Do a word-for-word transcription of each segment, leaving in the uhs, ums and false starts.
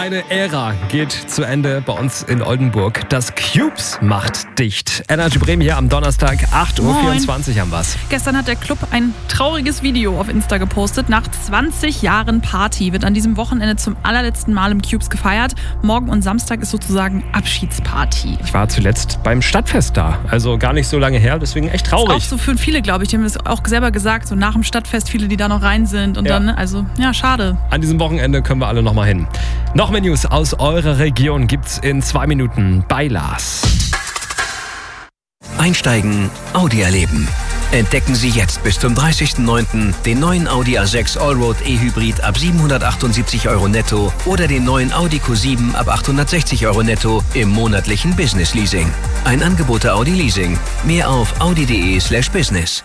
Eine Ära geht zu Ende bei uns in Oldenburg. Das Cubes macht dicht. Energy Bremen hier am Donnerstag, acht Uhr vierundzwanzig haben wir's. Gestern hat der Club ein trauriges Video auf Insta gepostet. Nach zwanzig Jahren Party wird an diesem Wochenende zum allerletzten Mal im Cubes gefeiert. Morgen und Samstag ist sozusagen Abschiedsparty. Ich war zuletzt beim Stadtfest da, also gar nicht so lange her, deswegen echt traurig. Ist auch so für viele, glaube ich, die haben das auch selber gesagt, so nach dem Stadtfest, viele, die da noch rein sind und ja. dann, also ja, schade. An diesem Wochenende können wir alle noch mal hin. Noch mehr News aus eurer Region gibt's in zwei Minuten bei Lars. Einsteigen, Audi erleben. Entdecken Sie jetzt bis zum dreißigsten neunten den neuen Audi A sechs Allroad E-Hybrid ab siebenhundertachtundsiebzig Euro netto oder den neuen Audi Q sieben ab achthundertsechzig Euro netto im monatlichen Business Leasing. Ein Angebot der Audi Leasing. Mehr auf audi.de slash business.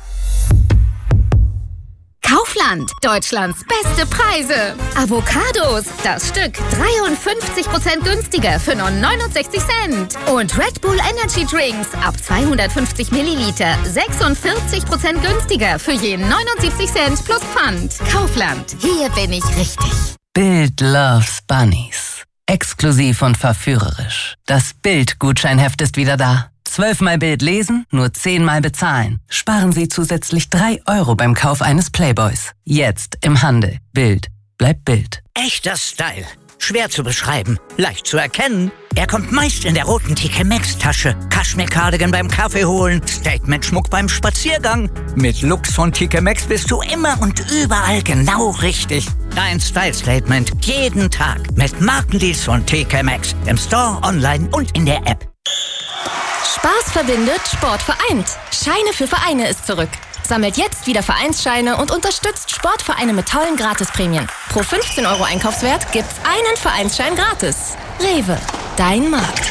Kaufland, Deutschlands beste Preise. Avocados, das Stück dreiundfünfzig Prozent günstiger für nur neunundsechzig Cent. Und Red Bull Energy Drinks ab zweihundertfünfzig Milliliter sechsundvierzig Prozent günstiger für je neunundsiebzig Cent plus Pfand. Kaufland, hier bin ich richtig. Bild loves Bunnies. Exklusiv und verführerisch. Das Bild-Gutscheinheft ist wieder da. Zwölfmal Bild lesen, nur zehnmal bezahlen. Sparen Sie zusätzlich drei Euro beim Kauf eines Playboys. Jetzt im Handel. Bild bleibt Bild. Echter Style. Schwer zu beschreiben, leicht zu erkennen. Er kommt meist in der roten T K Maxx-Tasche. Kaschmir-Cardigan beim Kaffee holen, Statement-Schmuck beim Spaziergang. Mit Looks von T K Maxx bist du immer und überall genau richtig. Dein Style-Statement jeden Tag mit Markendeals von T K Maxx. Im Store, online und in der App. Spaß verbindet, Sport vereint. Scheine für Vereine ist zurück. Sammelt jetzt wieder Vereinsscheine und unterstützt Sportvereine mit tollen Gratisprämien. Pro fünfzehn Euro Einkaufswert gibt's einen Vereinsschein gratis. Rewe, dein Markt.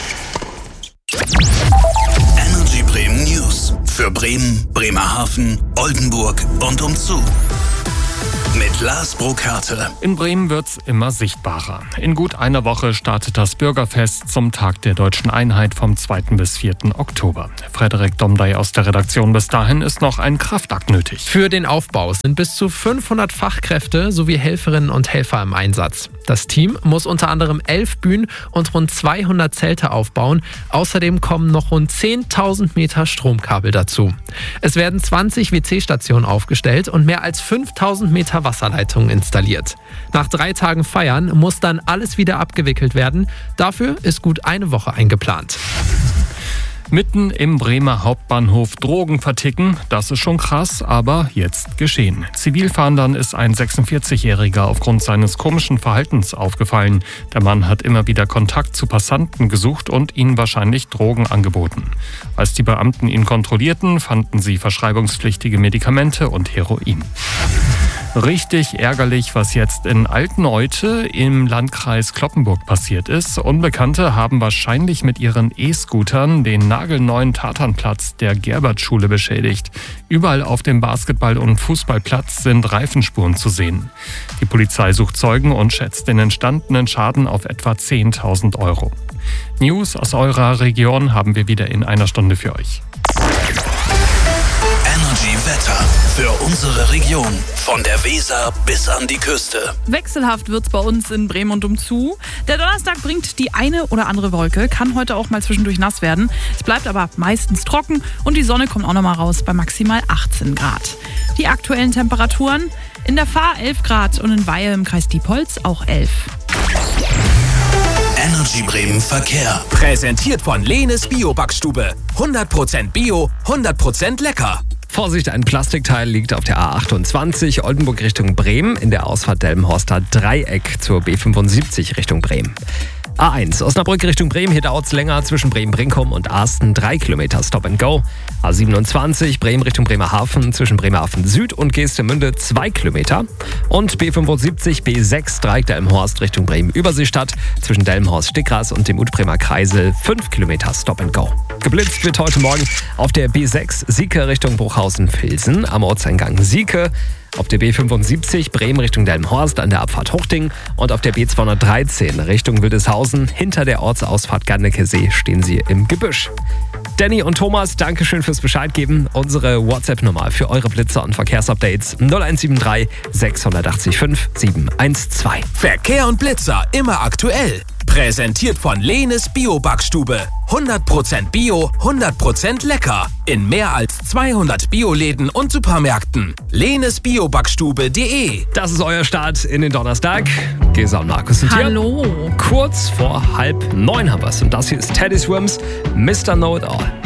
Energy Bremen News. Für Bremen, Bremerhaven, Oldenburg und umzu. Mit Lars Brokarte. In Bremen wird's immer sichtbarer. In gut einer Woche startet das Bürgerfest zum Tag der Deutschen Einheit vom zweiten bis vierten Oktober. Frederik Domdey aus der Redaktion. Bis dahin ist noch ein Kraftakt nötig. Für den Aufbau sind bis zu fünfhundert Fachkräfte sowie Helferinnen und Helfer im Einsatz. Das Team muss unter anderem elf Bühnen und rund zweihundert Zelte aufbauen. Außerdem kommen noch rund zehntausend Meter Stromkabel dazu. Es werden zwanzig W C-Stationen aufgestellt und mehr als fünftausend Meter Wasserleitungen installiert. Nach drei Tagen Feiern muss dann alles wieder abgewickelt werden. Dafür ist gut eine Woche eingeplant. Mitten im Bremer Hauptbahnhof Drogen verticken, das ist schon krass, aber jetzt geschehen. Zivilfahndern ist ein sechsundvierzigjähriger aufgrund seines komischen Verhaltens aufgefallen. Der Mann hat immer wieder Kontakt zu Passanten gesucht und ihnen wahrscheinlich Drogen angeboten. Als die Beamten ihn kontrollierten, fanden sie verschreibungspflichtige Medikamente und Heroin. Richtig ärgerlich, was jetzt in Alteneute im Landkreis Cloppenburg passiert ist. Unbekannte haben wahrscheinlich mit ihren E-Scootern den nagelneuen Tatanplatz der Gerbertschule beschädigt. Überall auf dem Basketball- und Fußballplatz sind Reifenspuren zu sehen. Die Polizei sucht Zeugen und schätzt den entstandenen Schaden auf etwa zehntausend Euro. News aus eurer Region haben wir wieder in einer Stunde für euch. Energy Wetter für unsere Region. Von der Weser bis an die Küste. Wechselhaft wird's bei uns in Bremen und umzu. Der Donnerstag bringt die eine oder andere Wolke, kann heute auch mal zwischendurch nass werden. Es bleibt aber meistens trocken und die Sonne kommt auch noch mal raus bei maximal achtzehn Grad. Die aktuellen Temperaturen: in der Fahr elf Grad und in Weihe im Kreis Diepholz auch elf. Energy Bremen Verkehr. Präsentiert von Lenes Bio-Backstube. hundert Prozent Bio, hundert Prozent lecker. Vorsicht, ein Plastikteil liegt auf der A achtundzwanzig Oldenburg Richtung Bremen in der Ausfahrt Delmenhorster Dreieck zur B fünfundsiebzig Richtung Bremen. A eins Osnabrück Richtung Bremen, hier dauert es länger zwischen Bremen-Brinkum und Arsten, drei Kilometer Stop and Go. A siebenundzwanzig Bremen Richtung Bremerhaven zwischen Bremerhaven Süd und Geestemünde, zwei Kilometer. Und B fünfundsiebzig B sechs Dreieck Delmenhorst Richtung Bremen-Überseestadt zwischen Delmenhorst-Stickras und dem Utbremer Kreisel, fünf Kilometer Stop and Go. Geblitzt wird heute Morgen auf der B sechs Sieke Richtung Bruchhausen-Vilsen am Ortseingang Sieke. Auf der B fünfundsiebzig Bremen Richtung Delmenhorst an der Abfahrt Huchting und auf der B zweihundertdreizehn Richtung Wildeshausen hinter der Ortsausfahrt Gannekesee stehen sie im Gebüsch. Danny und Thomas, Dankeschön fürs Bescheid geben. Unsere WhatsApp-Nummer für eure Blitzer und Verkehrsupdates null eins sieben drei sechs acht fünf sieben eins zwei. Verkehr und Blitzer immer aktuell. Präsentiert von Lehnes Bio-Backstube. hundert Prozent Bio, hundert Prozent lecker. In mehr als zweihundert Bioläden und Supermärkten. lehnes bio backstube punkt de. Das ist euer Start in den Donnerstag. Gesa und Markus sind hier. Hallo. Kurz vor halb neun haben wir es. Und das hier ist Teddy Swims, Mister Know It All.